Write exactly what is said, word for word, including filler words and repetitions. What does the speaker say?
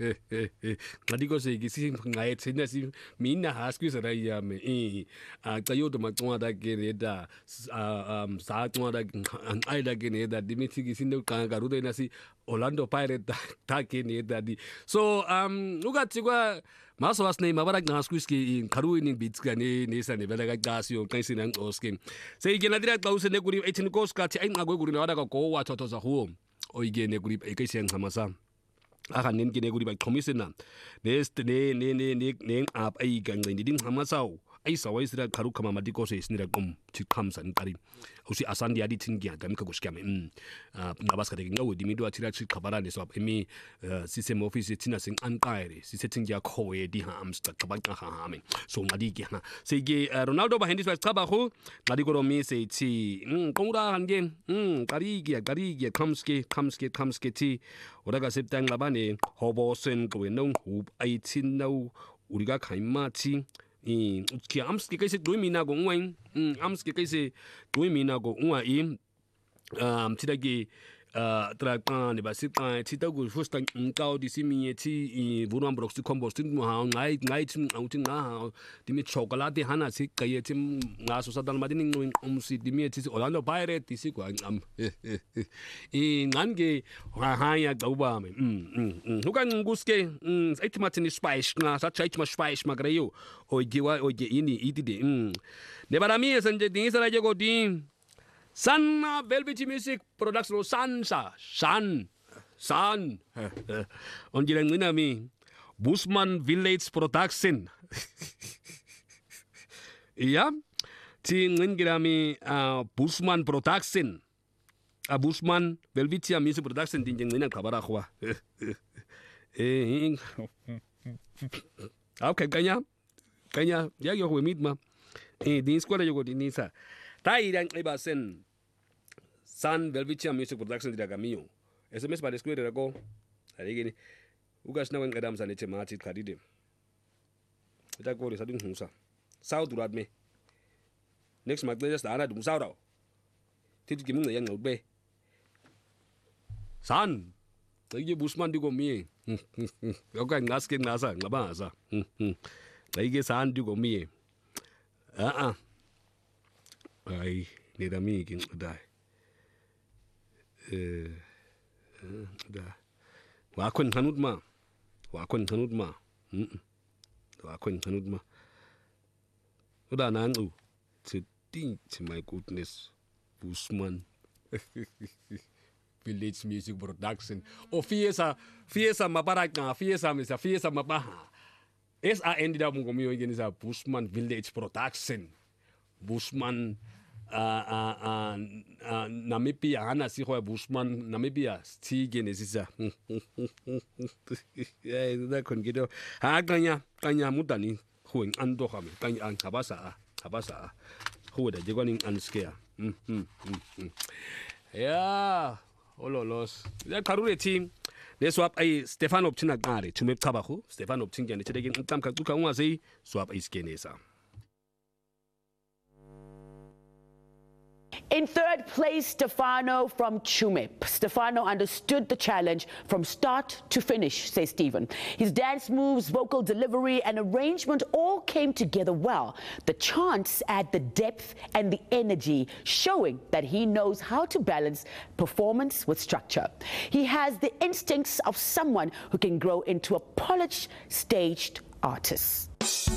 ngadi ko se ke si ngai tsena si mina ha sku sa rai ya me e a tsayo to matwa da ke ne da um sa twa da ai da ke ne da dimiti ki sinde ka ka ru na si Orlando Pirates ta ke ne da di so um ugathi kwa maso wasne mabara ngaskuski karu ni bitska ne ne sa ne bela ka gasio kaisi na ngoski se igena dira ka usene kuri eighteen koska ti ai ngakwe kuri na ka go wa thotho za ho o igene kuri kaisi ngamasa aga nen ke ne kuri ba qomise na ne ne ne ne ne up ai ka ngini ding ngamasa ai sawai sira karu kama madiko se sinira qom ti khamsa nkari usi asandi adi tingia gamika kushikame mm ngabaska de ngawo dimido atira chi khabarane so emi system office tina sing anqaire si settingia khowe di ha amsta kabanqa ha ame so ngadi ke ha se ge Ronaldo ba hendis ba qaba khu ngadi ko mi se ti qongra hange mm qari ge qari ge khamske khamske khamske ti 오라가 septang labane hobosen ko wenong hu ai tin no 우리가 가임마치 이 키 암스키 kaise 도이미나고 우와인 음 암스키 kaise 도이미나고 우와인 음 티다기 아 트라칸 바시칸 티다고 포스탄 인카오 디시미에 티 부르안 브록스 콤보스틴 뭐 나이 나이 tim 아우틴 나 디미 초콜라테 하나씩 가예 tim 나서 사단 마디닝 노인 음시 디미 티 올란도 파이레트 디시 과암이 난게 하야 가우바메 음음 누간 구스케 음 에티마티니 스파이스 나 사차이트마 스파이스 마그레요 오이기와 오이게 이니 이디데 음 네바라미에 선제 딩이사라제 고딘 Sun Velvet Music Production Sansa Sun Sun und die Nami Busman Village Production ja die Nami Busman Production a Busman Velvet Music Production die Nina Kabara khwa eh okay kanya kanya ya yo mitma eh din squad yo dinisa Tairang Ibasen San Velvitia Music Production di Dagamio. S M S by the square ago. Again, Ugas now and Adams and it's a market cadide. That go is a dunsa. South to me. Next month, just Anna Dumsaro. Tit give me the young old bay. Son, you Bushman do go me. Okay, asking Nasa, Nabaza. I guess Ann do go me. Uh uh. Ai nera mi kin dai eh da wa kun hanut ma wa kun hanut ma hm wa kun hanut ma oda nan u to think to my goodness Busman Village Music Production o fiesa fiesa mabaraka fiesa misa fiesa mabaha S A N da mungo mi ngeni sa Busman Village Production Busman uh, uh, uh, uh, Namibia hana si ho Busman Namibia ti genesisa eh da kon gido ha kanya kanya mutani ho ando khame kanya an kabasa kabasa ho da jegwanin an scare mm mm ya ololos ya karure team le swap ai Stefano Ptina gare tume kabahu Stefano Ptinga ne tedegin tam ka tuka unwa sei swap ai skenesa. In third place, Stefano from Chumip. Stefano understood the challenge from start to finish, says Stephen. His dance moves, vocal delivery, and arrangement all came together well. The chants add the depth and the energy, showing that he knows how to balance performance with structure. He has the instincts of someone who can grow into a polished, staged artist.